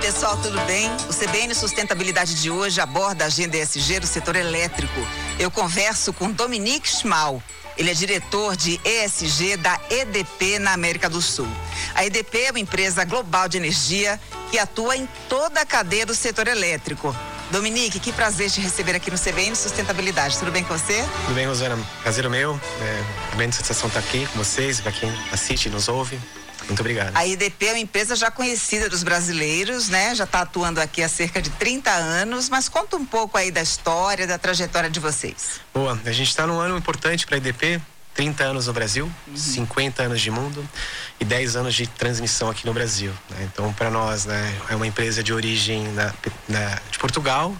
pessoal, tudo bem? O CBN Sustentabilidade de hoje aborda a agenda ESG do setor elétrico. Eu converso com Dominique Schmal. Ele é diretor de ESG da EDP na América do Sul. A EDP é uma empresa global de energia que atua em toda a cadeia do setor elétrico. Dominique, que prazer te receber aqui no CBN Sustentabilidade. Tudo bem com você? Tudo bem, Rosana. Prazer meu. É grande satisfação estar aqui com vocês, para quem assiste e nos ouve. Muito obrigado. A EDP é uma empresa já conhecida dos brasileiros, né? Já está atuando aqui há cerca de 30 anos, mas conta um pouco aí da história, da trajetória de vocês. Boa, a gente está num ano importante para a EDP, 30 anos no Brasil, 50 anos de mundo e 10 anos de transmissão aqui no Brasil, né? Então, para nós, né, é uma empresa de origem de Portugal,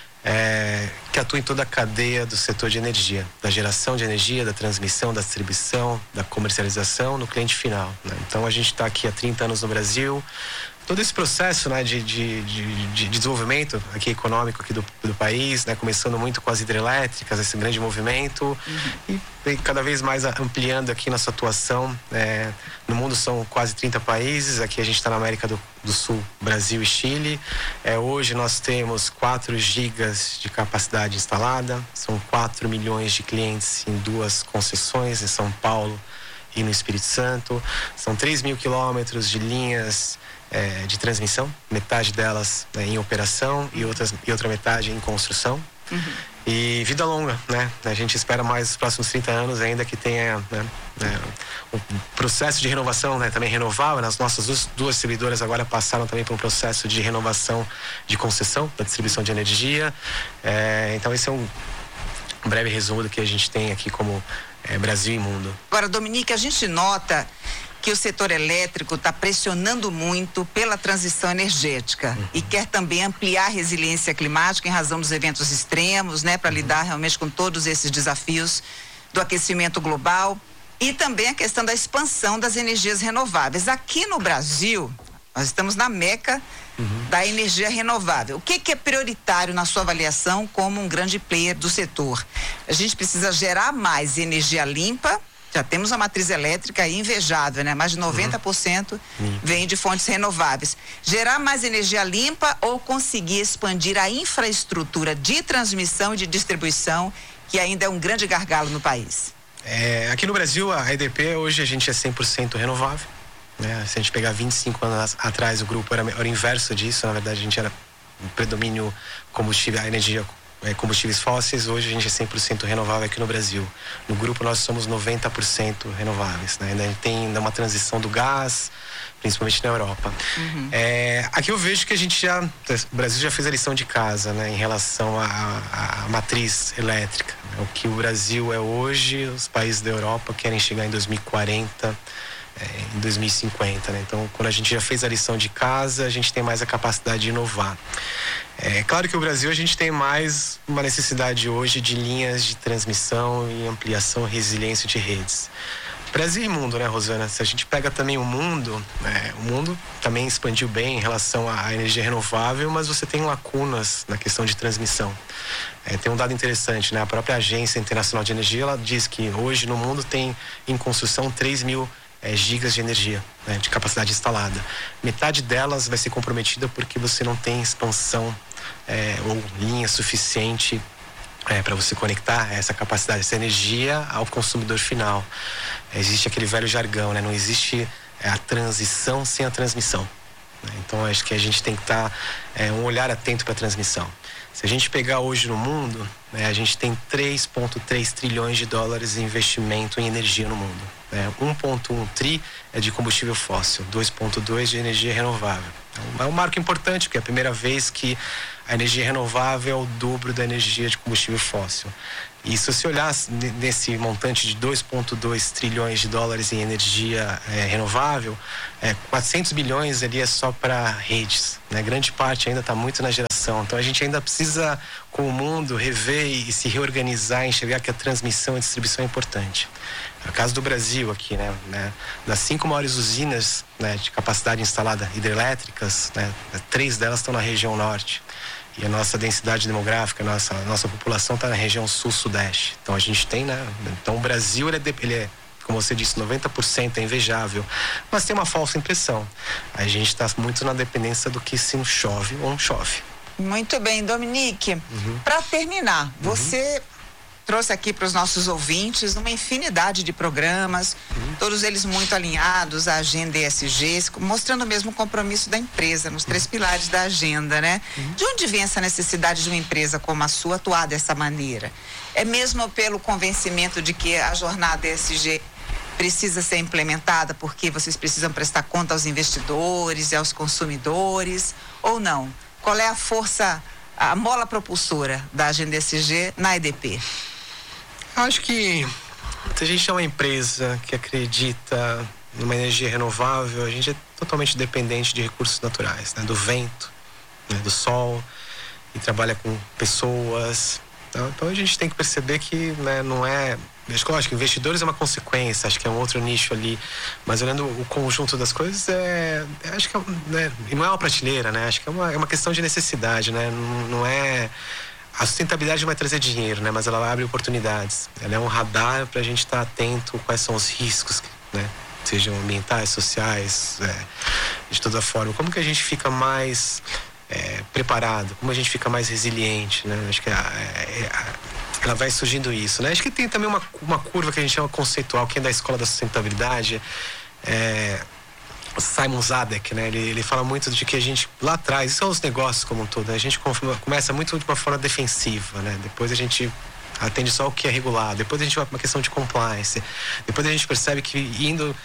que atua em toda a cadeia do setor de energia, da geração de energia, da transmissão, da distribuição, da comercialização no cliente final, né? Então a gente está aqui há 30 anos no Brasil. Todo esse processo, né, de desenvolvimento aqui econômico aqui do país, né, começando muito com as hidrelétricas, esse grande movimento, e cada vez mais ampliando aqui nossa atuação. No mundo são quase 30 países, aqui a gente está na América do Sul, Brasil e Chile. Hoje nós temos 4 gigas de capacidade instalada, são 4 milhões de clientes em 2 concessões, em São Paulo e no Espírito Santo. São 3 mil quilômetros de linhas de transmissão, metade delas em operação e outra metade em construção. E vida longa, né? A gente espera mais os próximos 30 anos ainda que tenha, né, um processo de renovação, né, também renovável. As nossas duas distribuidoras agora passaram também por um processo de renovação de concessão da distribuição de energia. Então esse é um breve resumo do que a gente tem aqui como Brasil e mundo. Agora, Dominique, a gente nota que o setor elétrico está pressionando muito pela transição energética e quer também ampliar a resiliência climática em razão dos eventos extremos, né, para lidar realmente com todos esses desafios do aquecimento global e também a questão da expansão das energias renováveis. Aqui no Brasil, nós estamos na meca da energia renovável. O que é prioritário na sua avaliação como um grande player do setor? A gente precisa gerar mais energia limpa. Já temos a matriz elétrica aí invejável, né? Mais de 90% vem de fontes renováveis. Gerar mais energia limpa ou conseguir expandir a infraestrutura de transmissão e de distribuição, que ainda é um grande gargalo no país? Aqui no Brasil, a EDP, hoje a gente é 100% renovável, né? Se a gente pegar 25 anos atrás, o grupo era o inverso disso. Na verdade, a gente era um predomínio combustível, a energia combustíveis fósseis. Hoje a gente é 100% renovável aqui no Brasil. No grupo nós somos 90% renováveis, né? Ainda tem uma transição do gás, principalmente na Europa. Aqui eu vejo que o Brasil já fez a lição de casa, né, em relação à matriz elétrica. O que o Brasil é hoje, os países da Europa querem chegar em 2040, em 2050, né? Então, quando a gente já fez a lição de casa, a gente tem mais a capacidade de inovar. É claro que o Brasil, a gente tem mais uma necessidade hoje de linhas de transmissão e ampliação e resiliência de redes. Brasil e mundo, né, Rosana? Se a gente pega também o mundo também expandiu bem em relação à energia renovável, mas você tem lacunas na questão de transmissão. Tem um dado interessante, né? A própria Agência Internacional de Energia, ela diz que hoje no mundo tem em construção 3 mil gigas de energia, né, de capacidade instalada. Metade delas vai ser comprometida porque você não tem expansão ou linha suficiente para você conectar essa capacidade, essa energia ao consumidor final. Existe aquele velho jargão, né? Não existe a transição sem a transmissão, né? Então acho que a gente tem que estar um olhar atento para a transmissão. Se a gente pegar hoje no mundo, né, a gente tem 3,3 trilhões de dólares em investimento em energia no mundo. 1,1 tri é de combustível fóssil, 2,2 de energia renovável. É um marco importante, porque é a primeira vez que a energia renovável é o dobro da energia de combustível fóssil. E se você olhar nesse montante de 2,2 trilhões de dólares em energia renovável, 400 bilhões ali é só para redes, né? Grande parte ainda está muito na geração. Então a gente ainda precisa, com o mundo, rever e se reorganizar, enxergar que a transmissão e a distribuição é importante. No caso do Brasil aqui, né, das 5 maiores usinas, né, de capacidade instalada hidrelétricas, né, 3 delas estão na região norte. E a nossa densidade demográfica, a nossa população está na região sul-sudeste. Então a gente tem, né? Então o Brasil ele é como você disse, 90% é invejável, mas tem uma falsa impressão. A gente está muito na dependência do que se chove ou não chove. Muito bem, Dominique. Para terminar, você trouxe aqui para os nossos ouvintes uma infinidade de programas, todos eles muito alinhados à agenda ESG, mostrando mesmo o compromisso da empresa nos 3 pilares da agenda, né? De onde vem essa necessidade de uma empresa como a sua atuar dessa maneira? É mesmo pelo convencimento de que a jornada ESG precisa ser implementada porque vocês precisam prestar conta aos investidores e aos consumidores, ou não? Qual é a força, a mola propulsora da agenda ESG na EDP? Acho que se a gente é uma empresa que acredita numa energia renovável, a gente é totalmente dependente de recursos naturais, né? Do vento, né? Do sol, e trabalha com pessoas. Então a gente tem que perceber que, né, não é... Acho que investidores é uma consequência, acho que é um outro nicho ali, mas olhando o conjunto das coisas, acho que né, e não é uma prateleira, né? Acho que é uma questão de necessidade, né? Não é... A sustentabilidade vai trazer dinheiro, né? Mas ela abre oportunidades. Ela é um radar para a gente estar atento quais são os riscos, né? Sejam ambientais, sociais, de toda forma. Como que a gente fica mais preparado? Como a gente fica mais resiliente, né? Acho que ela vai surgindo isso, né? Acho que tem também uma curva que a gente chama conceitual, que é da escola da sustentabilidade. Simon Zadek, né? Ele fala muito de que a gente, lá atrás, isso são os negócios como um todo, né? A gente começa muito de uma forma defensiva, né? Depois a gente atende só o que é regulado, depois a gente vai para uma questão de compliance, depois a gente percebe que indo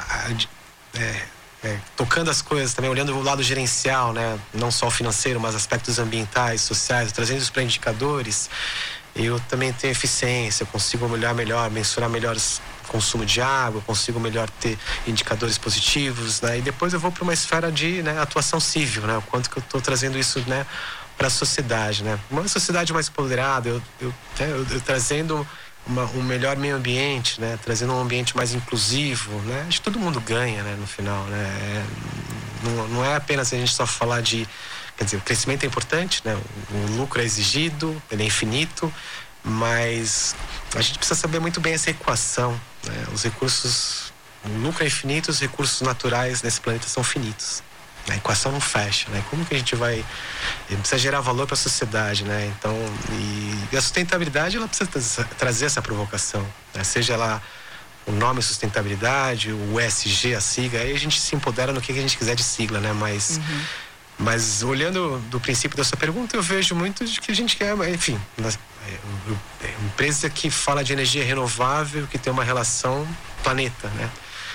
tocando as coisas também, olhando o lado gerencial, né? Não só o financeiro, mas aspectos ambientais, sociais, trazendo isso para indicadores, eu também tenho eficiência, eu consigo olhar melhor, mensurar melhor consumo de água, eu consigo melhor ter indicadores positivos, né? E depois eu vou para uma esfera de, né, atuação civil, né? O quanto que eu estou trazendo isso, né, para a sociedade, né? Uma sociedade mais empoderada, eu trazendo um melhor meio ambiente, né? Trazendo um ambiente mais inclusivo, né? Acho que todo mundo ganha, né? No final, né? Não é apenas a gente só falar de... Quer dizer, o crescimento é importante, né? O lucro é exigido, ele é infinito, mas a gente precisa saber muito bem essa equação, né? Os recursos, o lucro é infinito, os recursos naturais nesse planeta são finitos. A equação não fecha, né? Como que a gente vai... precisa gerar valor para a sociedade, né? Então, e a sustentabilidade, ela precisa trazer essa provocação, né? Seja lá o nome sustentabilidade, o ESG, a sigla, aí a gente se empodera no que a gente quiser de sigla, né? Mas olhando do princípio da sua pergunta, eu vejo muito de que a gente quer, enfim, empresa que fala de energia renovável, que tem uma relação planeta, né?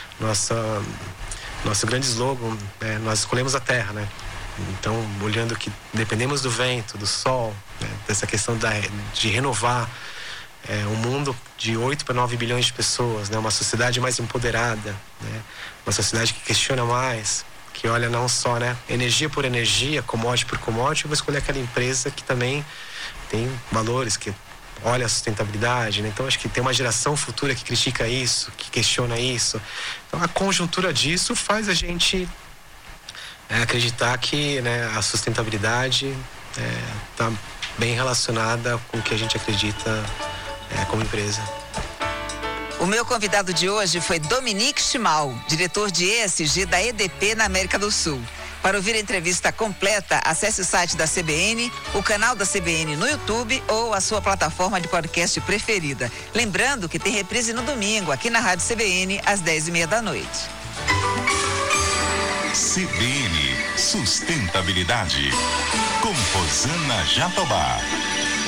Nosso grande slogan, nós escolhemos a Terra, né? Então, olhando que dependemos do vento, do sol, né? Dessa questão de renovar um mundo de 8 para 9 bilhões de pessoas, né? Uma sociedade mais empoderada, né? Uma sociedade que questiona mais, que olha não só, né, energia por energia, commodity por commodity, eu vou escolher aquela empresa que também tem valores, que olha a sustentabilidade, né? Então acho que tem uma geração futura que critica isso, que questiona isso. Então a conjuntura disso faz a gente acreditar que, né, a sustentabilidade está bem relacionada com o que a gente acredita como empresa. O meu convidado de hoje foi Dominique Chimal, diretor de ESG da EDP na América do Sul. Para ouvir a entrevista completa, acesse o site da CBN, o canal da CBN no YouTube ou a sua plataforma de podcast preferida. Lembrando que tem reprise no domingo, aqui na Rádio CBN, às 10h30 da noite. CBN Sustentabilidade, com Rosana Jatobá.